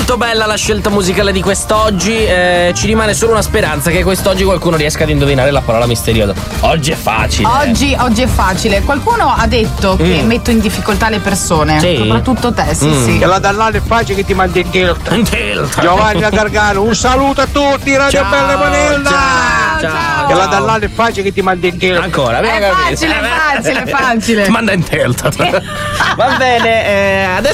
Molto bella la scelta musicale di quest'oggi. Ci rimane solo una speranza che quest'oggi qualcuno riesca ad indovinare la parola misteriosa. Oggi è facile. Oggi è facile. Qualcuno ha detto che metto in difficoltà le persone. Sì? Soprattutto te, sì. Che la dall'ala è facile che ti mandi in tilt. Giovanni da Gargano, un saluto a tutti, Radio Ciao, Belle Manella. ciao. Che la dall'ala è facile che ti mandi in tilt. Ancora, È facile. Manda in tilt. Va bene, adesso